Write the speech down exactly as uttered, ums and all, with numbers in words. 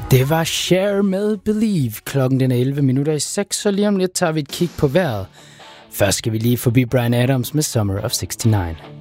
Det var Cher med Believe. Klokken den er elleve minutter i seks, så lige om lidt tager vi et kig på vejret. Først skal vi lige forbi Bryan Adams med Summer of sixty-nine.